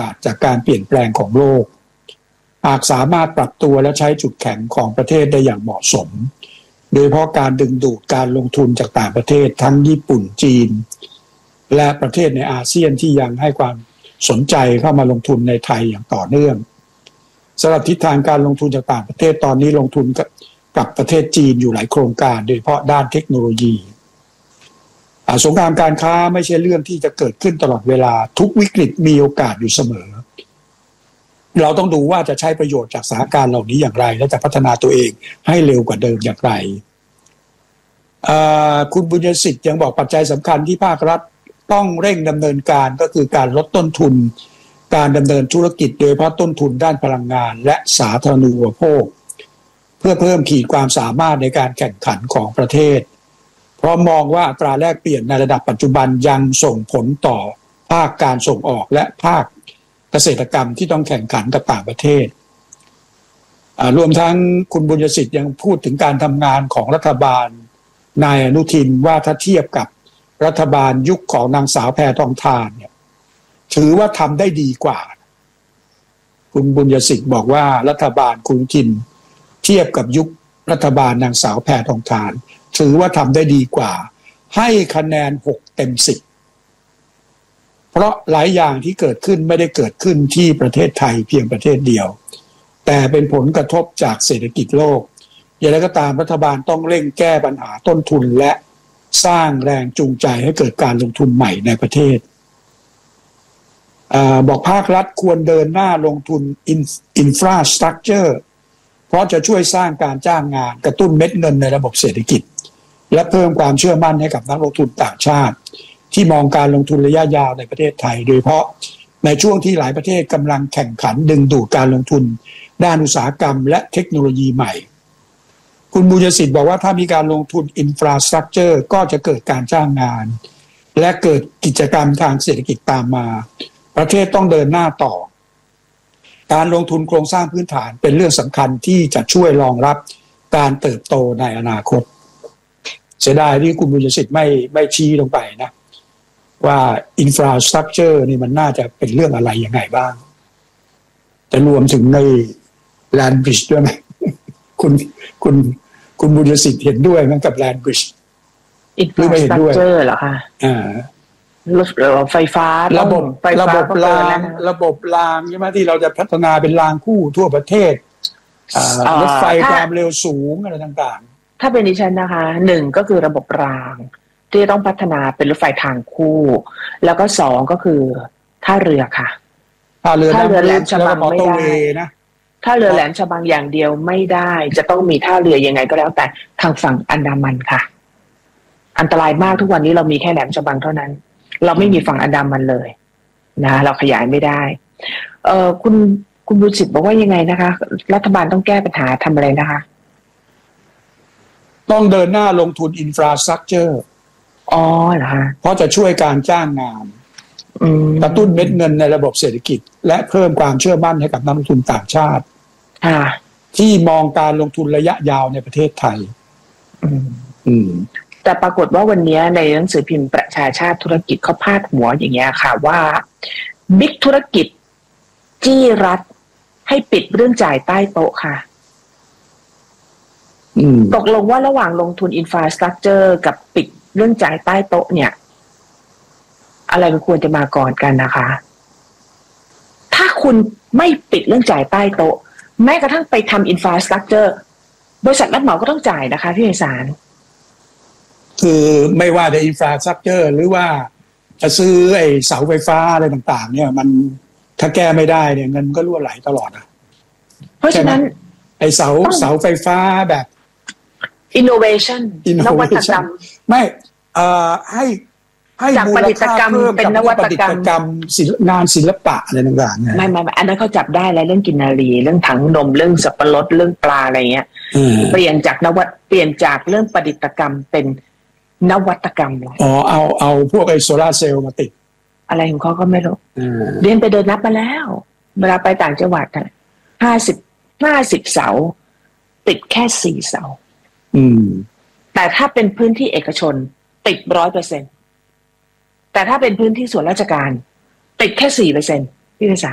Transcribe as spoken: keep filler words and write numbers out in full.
าสจากการเปลี่ยนแปลงของโลกหากสามารถปรับตัวและใช้จุดแข็งของประเทศได้อย่างเหมาะสมโดยเฉพาะการดึงดูดการลงทุนจากต่างประเทศทั้งญี่ปุ่นจีนและประเทศในอาเซียนที่ยังให้ความสนใจเข้ามาลงทุนในไทยอย่างต่อเนื่องสำหรับทิศทางการลงทุนจากต่างประเทศตอนนี้ลงทุนกับประเทศจีนอยู่หลายโครงการโดยเฉพาะด้านเทคโนโลยีสงครามการค้าไม่ใช่เรื่องที่จะเกิดขึ้นตลอดเวลาทุกวิกฤตมีโอกาสอยู่เสมอเราต้องดูว่าจะใช้ประโยชน์จากสถานการณ์เหล่านี้อย่างไรและจะพัฒนาตัวเองให้เร็วกว่าเดิมอย่างไรคุณบุญยสิทธิ์ยังบอกปัจจัยสำคัญที่ภาครัฐต้องเร่งดำเนินการก็คือการลดต้นทุนการดำเนินธุรกิจโดยเฉพาะต้นทุนด้านพลังงานและสาธารณูปโภคเพื่อเพิ่มขีดความสามารถในการแข่งขันของประเทศเพราะมองว่าอัตราแลกเปลี่ยนในระดับปัจจุบันยังส่งผลต่อภาคการส่งออกและภาคเกษตรกรรมที่ต้องแข่งขันกับต่างประเทศรวมทั้งคุณบุญยสิทธิ์ยังพูดถึงการทำงานของรัฐบาลนายอนุทินว่าถ้าเทียบกับรัฐบาลยุคของนางสาวแพทองธารเนี่ยถือว่าทำได้ดีกว่าคุณบุญยสิทธิ์บอกว่ารัฐบาลคุณอนุทินเทียบกับยุครัฐบาลนางสาวแพทองธารถือว่าทำได้ดีกว่าให้คะแนนหกเต็มสิบเพราะหลายอย่างที่เกิดขึ้นไม่ได้เกิดขึ้นที่ประเทศไทยเพียงประเทศเดียวแต่เป็นผลกระทบจากเศรษฐกิจโลกอย่างไรก็ตามรัฐบาลต้องเร่งแก้ปัญหาต้นทุนและสร้างแรงจูงใจให้เกิดการลงทุนใหม่ในประเทศบอกภาครัฐควรเดินหน้าลงทุนอินฟราสตรัคเจอร์เพราะจะช่วยสร้างการจ้างงานกระตุ้นเม็ดเงินในระบบเศรษฐกิจและเพิ่มความเชื่อมั่นให้กับนักลงทุนต่างชาติที่มองการลงทุนระยะยาวในประเทศไทยโดยเฉพาะในช่วงที่หลายประเทศกำลังแข่งขันดึงดูดการลงทุนด้านอุตสาหกรรมและเทคโนโลยีใหม่คุณบุญยสิทธิ์บอกว่าถ้ามีการลงทุนอินฟราสตรัคเจอร์ก็จะเกิดการจ้างงานและเกิดกิจกรรมทางเศรษฐกิจตามมาประเทศต้องเดินหน้าต่อการลงทุนโครงสร้างพื้นฐานเป็นเรื่องสำคัญที่จะช่วยรองรับการเติบโตในอนาคตเสียดายที่คุณบุญยสิทธิ์ไม่ไม่ชี้ลงไปนะว่าอินฟราสตรัคเจอร์นี่มันน่าจะเป็นเรื่องอะไรยังไงบ้างจะรวมถึงในแลนด์บริดจ์ด้วยไหมคุณคุณคุณบุญยสิทธิ์เห็นด้วยมั้ยกับแลนด์บริดจ์อินฟราสตรัคเจอร์เหรอคะอ่ารถไฟฟ้าระบบระบบรางระบบรางใช่ไหมที่เราจะพัฒนาเป็นรางคู่ทั่วประเทศรถไฟความเร็วสูงอะไรต่างๆถ้าเป็นดิฉันนะคะหนึ่งก็คือระบบรางที่ต้องพัฒนาเป็นรถไฟทางคู่แล้วก็สองก็คือท่าเรือค่ะท่าเรือท่าเรือแหลมฉบังไม่ได้นะท่าเรือแหลมฉบังอย่างเดียวไม่ได้จะต้องมีท่าเรือยังไงก็แล้วแต่ทางฝั่งอันดามันค่ะอันตรายมากทุกวันนี้เรามีแค่แหลมฉบังเท่านั้นเราไม่มีฝั่งอันดามันเลยนะเราขยายไม่ได้เอ่อคุณคุณบุญสิทธิ์บอกว่ายังไงนะคะรัฐบาลต้องแก้ปัญหาทำอะไรนะคะต้องเดินหน้าลงทุนอินฟราสตรัคเจอร์อ๋อเหรอคะเพราะจะช่วยการจ้างงานกระตุ้นเม็ดเงินในระบบเศรษฐกิจและเพิ่มความเชื่อมั่นให้กับนักลงทุนต่างชาติที่มองการลงทุนระยะยาวในประเทศไทยอืมแต่ปรากฏว่าวันนี้ในหนังสือพิมพ์ประชาชาติธุรกิจเขาพาดหัวอย่างเงี้ยค่ะว่าบิ๊กธุรกิจจี้รัฐให้ปิดเรื่องจ่ายใต้โต๊ะค่ะตกลงว่าระหว่างลงทุนอินฟราสตรัคเจอร์กับปิดเรื่องจ่ายใต้โต๊ะเนี่ยอะไรมันควรจะมาก่อนกันนะคะถ้าคุณไม่ปิดเรื่องจ่ายใต้โต๊ะแม้กระทั่งไปทำอินฟราสตรัคเจอร์บริษัทรับเหมาก็ต้องจ่ายนะคะพี่ไพศาลคือไม่ว่าจะอินฟราสตรัคเจอร์หรือว่าจะซื้อไอ้เสาไฟฟ้าอะไรต่างๆเนี่ยมันถ้าแก้ไม่ได้เนี่ยเงินก็รั่วไหลตลอดอ่ะเพราะฉะนั้นไอ้เสาเสาไฟฟ้าแบบ innovation นวัตกรรมไม่เอ่อให้ให้มูลค่าเพิ่มเป็นนวัตกรรมงานศิลปะอะไรต่างๆเนี่ยไม่ไม่อันนั้นเขาจับได้แล้วเรื่องกินนารีเรื่องถังนมเรื่องสับปะรดเรื่องปลาอะไรเงี้ยเปลี่ยนจากนวัตเปลี่ยนจากเรื่องประดิษฐกรรมเป็นนวัตกรรมเลยอ๋อเอาเอาพวกไอ้โซลาร์เซลล์มาติดอะไรของเขาก็ไม่รู้เรียนไปเดินนับมาแล้วเวลาไปต่างจังหวัดห้าสิบห้าสิบเสาติดแค่สี่เสาแต่ถ้าเป็นพื้นที่เอกชนติดร้อยเปอร์เซ็นต์แต่ถ้าเป็นพื้นที่ส่วนราชการติดแค่สี่เปอร์เซ็นต์พี่ภาษา